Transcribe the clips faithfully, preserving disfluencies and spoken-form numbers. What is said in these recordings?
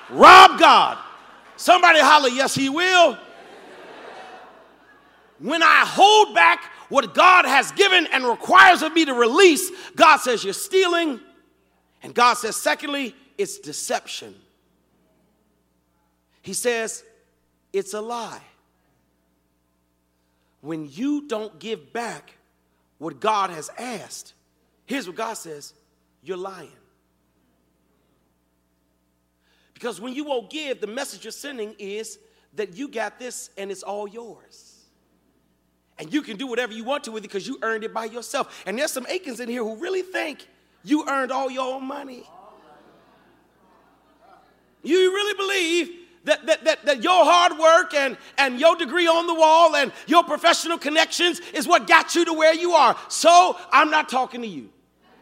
rob God. Somebody holler, yes, he will. When I hold back what God has given and requires of me to release, God says you're stealing. And God says, secondly, it's deception. He says, it's a lie. When you don't give back what God has asked, here's what God says, you're lying. Because when you won't give, the message you're sending is that you got this and it's all yours. And you can do whatever you want to with it because you earned it by yourself. And there's some Achans in here who really think you earned all your own money. You really believe that, that, that, that your hard work and, and your degree on the wall and your professional connections is what got you to where you are. So I'm not talking to you.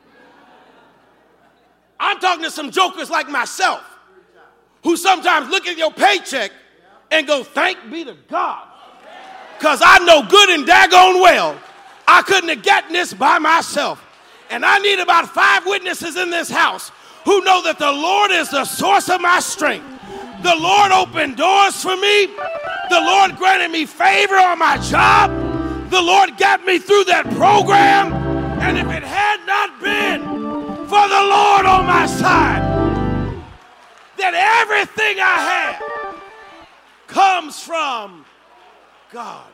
I'm talking to some jokers like myself who sometimes look at your paycheck and go, thank be to God. Because I know good and daggone well I couldn't have gotten this by myself. And I need about five witnesses in this house who know that the Lord is the source of my strength. The Lord opened doors for me. The Lord granted me favor on my job. The Lord got me through that program. And if it had not been for the Lord on my side, that everything I have comes from God.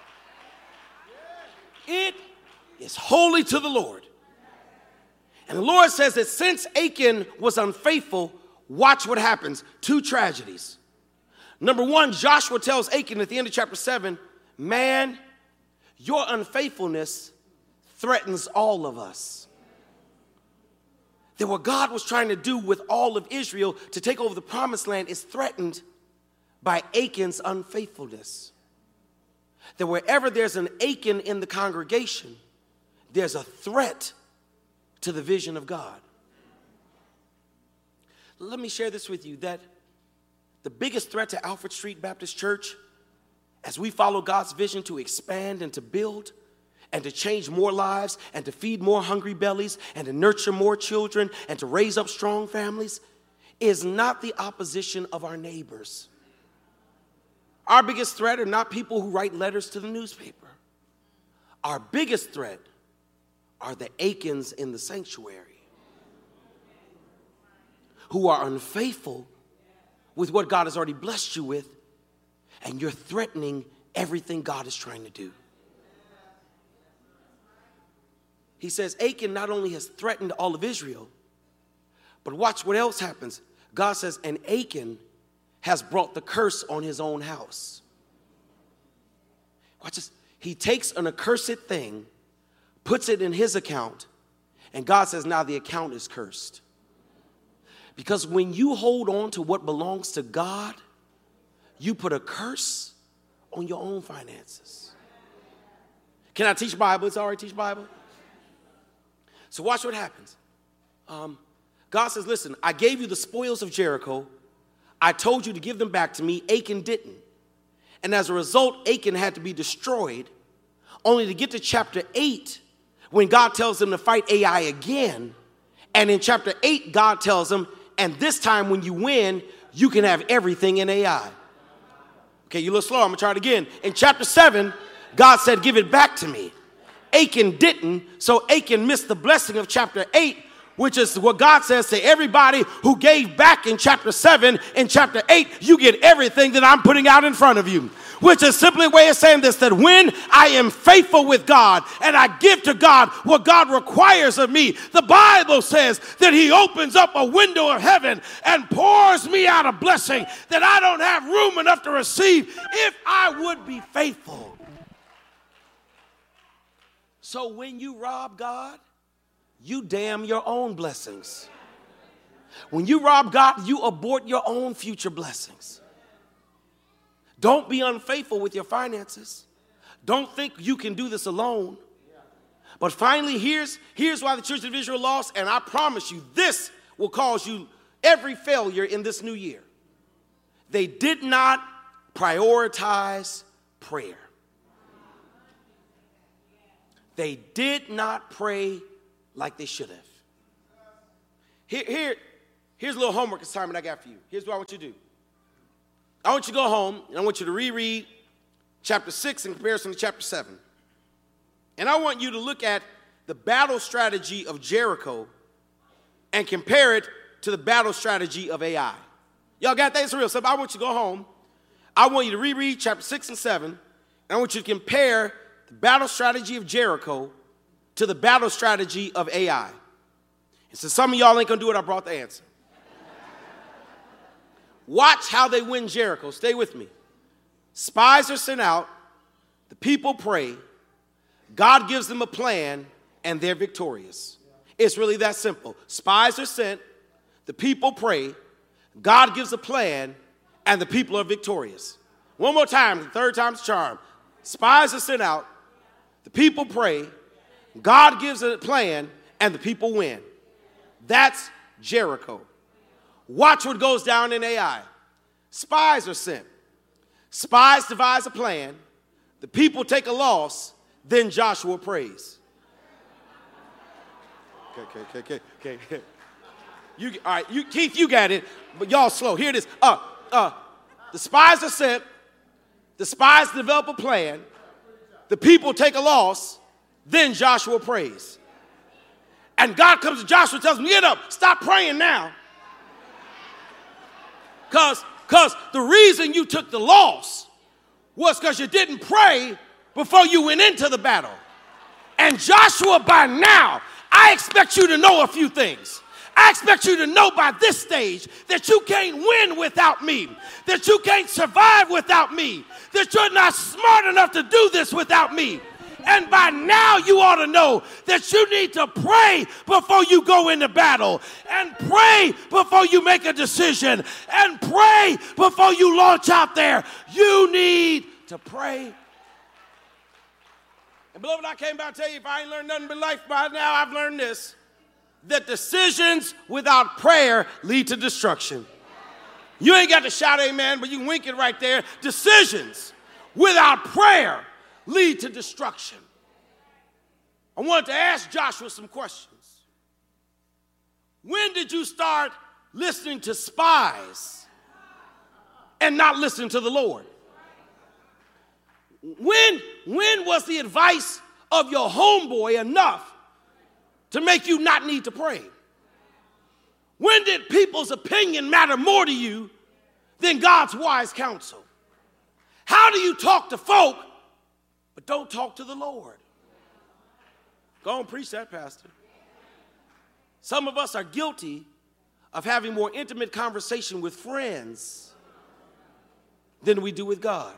It is holy to the Lord. And the Lord says that since Achan was unfaithful, watch what happens. Two tragedies. Number one, Joshua tells Achan at the end of chapter seven, man, your unfaithfulness threatens all of us. That what God was trying to do with all of Israel to take over the promised land is threatened by Achan's unfaithfulness. That wherever there's an Achan in the congregation, there's a threat to the vision of God. Let me share this with you, that the biggest threat to Alfred Street Baptist Church, as we follow God's vision to expand and to build and to change more lives and to feed more hungry bellies and to nurture more children and to raise up strong families, is not the opposition of our neighbors. Our biggest threat are not people who write letters to the newspaper. Our biggest threat are the Achans in the sanctuary who are unfaithful with what God has already blessed you with, and you're threatening everything God is trying to do. He says Achan not only has threatened all of Israel, but watch what else happens. God says, and Achan has brought the curse on his own house. Watch this. He takes an accursed thing, puts it in his account, and God says, now the account is cursed. Because when you hold on to what belongs to God, you put a curse on your own finances. Can I teach Bible? It's all right, teach Bible. So watch what happens. Um, God says, listen, I gave you the spoils of Jericho. I told you to give them back to me. Achan didn't. And as a result, Achan had to be destroyed, only to get to chapter eight when God tells them to fight Ai again. And in chapter eight, God tells them, and this time when you win, you can have everything in Ai. Okay, you're a little slow. I'm going to try it again. In chapter seven, God said, give it back to me. Achan didn't, so Achan missed the blessing of chapter eight, which is what God says to everybody who gave back in chapter seven. In chapter eight, you get everything that I'm putting out in front of you, which is simply a way of saying this, that when I am faithful with God and I give to God what God requires of me, the Bible says that he opens up a window of heaven and pours me out a blessing that I don't have room enough to receive if I would be faithful. So when you rob God, you damn your own blessings. When you rob God, you abort your own future blessings. Don't be unfaithful with your finances. Don't think you can do this alone. But finally, here's, here's why the children of Israel lost, and I promise you, this will cause you every failure in this new year. They did not prioritize prayer. They did not pray like they should have. Here, here, here's a little homework assignment I got for you. Here's what I want you to do. I want you to go home, and I want you to reread chapter six in comparison to chapter seven. And I want you to look at the battle strategy of Jericho and compare it to the battle strategy of Ai. Y'all got that? It's real simple. I want you to go home. I want you to reread chapter six and seven, and I want you to compare the battle strategy of Jericho to the battle strategy of Ai. And since some of y'all ain't going to do it, I brought the answer. Watch how they win Jericho. Stay with me. Spies are sent out. The people pray. God gives them a plan, and they're victorious. It's really that simple. Spies are sent. The people pray. God gives a plan, and the people are victorious. One more time, the third time's charm. Spies are sent out. The people pray. God gives a plan, and the people win. That's Jericho. Watch what goes down in Ai. Spies are sent. Spies devise a plan. The people take a loss. Then Joshua prays. Okay, okay, okay, okay, okay. You, all right, you, Keith, you got it, but y'all slow. Here it is. Uh, uh, the spies are sent. The spies develop a plan. The people take a loss. Then Joshua prays. And God comes to Joshua and tells him, get up, stop praying now. Because because the reason you took the loss was because you didn't pray before you went into the battle. And Joshua, by now, I expect you to know a few things. I expect you to know by this stage that you can't win without me, that you can't survive without me, that you're not smart enough to do this without me. And by now you ought to know that you need to pray before you go into battle, and pray before you make a decision, and pray before you launch out there. You need to pray. And beloved, I came by to tell you, if I ain't learned nothing but life by now, I've learned this, that decisions without prayer lead to destruction. You ain't got to shout amen, but you can wink it right there. Decisions without prayer lead to destruction. I wanted to ask Joshua some questions. When did you start listening to spies and not listening to the Lord? When, when was the advice of your homeboy enough to make you not need to pray? When did people's opinion matter more to you than God's wise counsel? How do you talk to folk but don't talk to the Lord? Go and preach that, Pastor. Some of us are guilty of having more intimate conversation with friends than we do with God.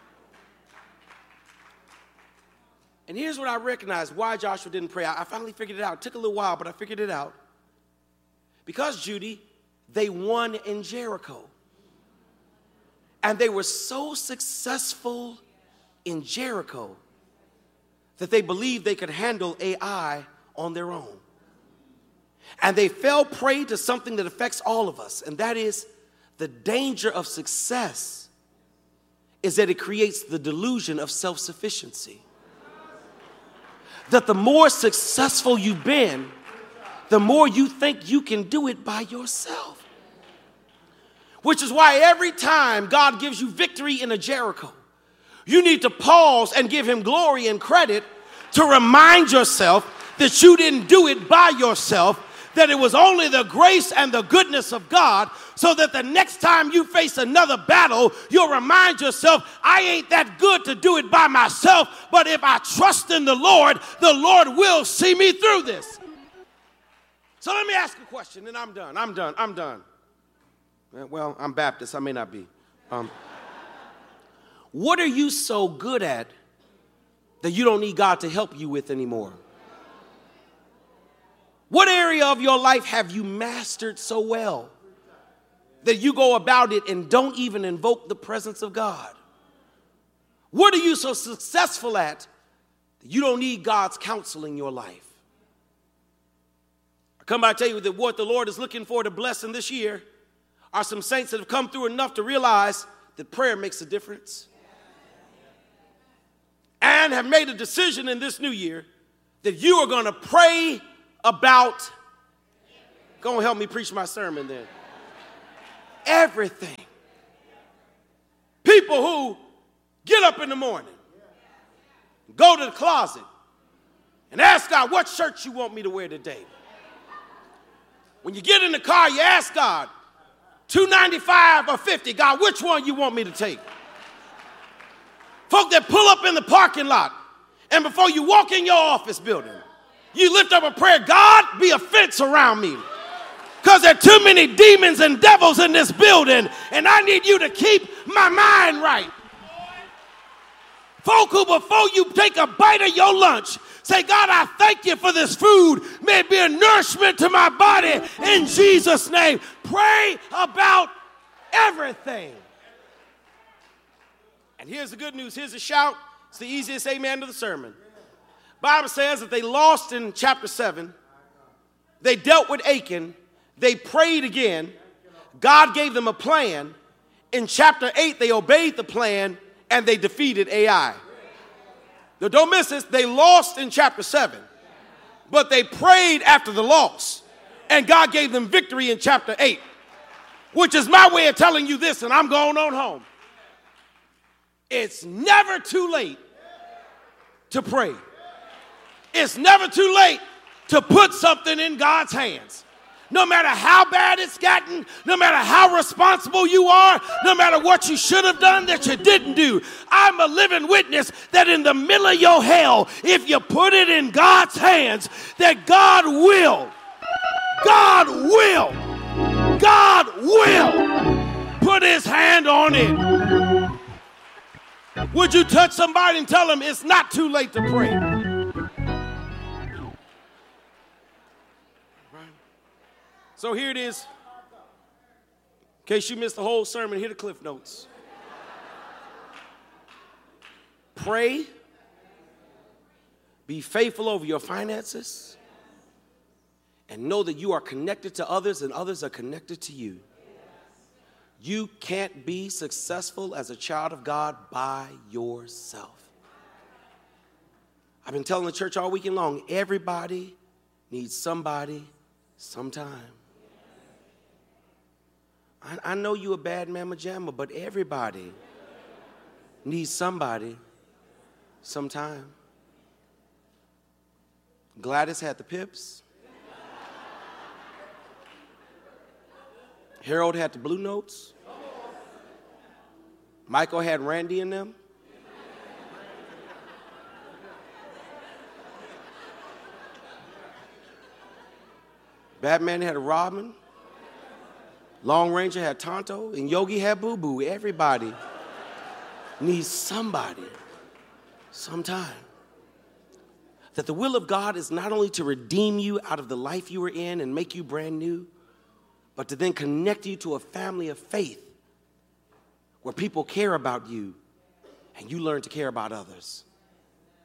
And here's what I recognize why Joshua didn't pray. I finally figured it out. It took a little while, but I figured it out. Because, Judy, they won in Jericho. And they were so successful in Jericho that they believed they could handle Ai on their own. And they fell prey to something that affects all of us, and that is the danger of success is that it creates the delusion of self-sufficiency. That the more successful you've been, the more you think you can do it by yourself. Which is why every time God gives you victory in a Jericho, you need to pause and give him glory and credit to remind yourself that you didn't do it by yourself, that it was only the grace and the goodness of God, so that the next time you face another battle, you'll remind yourself, I ain't that good to do it by myself, but if I trust in the Lord, the Lord will see me through this. So let me ask a question, and I'm done, I'm done, I'm done. Well, I'm Baptist, I may not be. Um, what are you so good at that you don't need God to help you with anymore? What area of your life have you mastered so well that you go about it and don't even invoke the presence of God? What are you so successful at that you don't need God's counsel in your life? I come by to tell you that what the Lord is looking for to bless in this year are some saints that have come through enough to realize that prayer makes a difference, and have made a decision in this new year that you are going to pray about, go and help me preach my sermon then, everything. people who get up in the morning, go to the closet, and ask God, what shirt you want me to wear today? When you get in the car, you ask God, two ninety-five or fifty, God, which one you want me to take? Folk that pull up in the parking lot, and before you walk in your office building, you lift up a prayer, God, be a fence around me. Because there are too many demons and devils in this building, and I need you to keep my mind right. Folk who, before you take a bite of your lunch, say, God, I thank you for this food. May it be a nourishment to my body in Jesus' name. Pray about everything. And here's the good news. Here's a shout. It's the easiest amen to the sermon. Bible says that they lost in chapter seven. They dealt with Achan. They prayed again. God gave them a plan. In chapter eight, they obeyed the plan and they defeated Ai. Now, don't miss this. They lost in chapter seven, but they prayed after the loss, and God gave them victory in chapter eight, which is my way of telling you this, and I'm going on home. It's never too late to pray. It's never too late to put something in God's hands. No matter how bad it's gotten, no matter how responsible you are, no matter what you should have done that you didn't do, I'm a living witness that in the middle of your hell, if you put it in God's hands, that God will, God will, God will put his hand on it. Would you touch somebody and tell them it's not too late to pray? So here it is. In case you missed the whole sermon, here are the cliff notes. Pray. Be faithful over your finances. And know that you are connected to others and others are connected to you. You can't be successful as a child of God by yourself. I've been telling the church all weekend long, everybody needs somebody sometime. I, I know you a bad mamma jamma, but everybody needs somebody sometime. Gladys had the pips. Harold had the blue notes. Michael had Randy in them. Batman had a Robin. Long Ranger had Tonto. And Yogi had Boo Boo. Everybody needs somebody sometime. That the will of God is not only to redeem you out of the life you were in and make you brand new, but to then connect you to a family of faith where people care about you and you learn to care about others.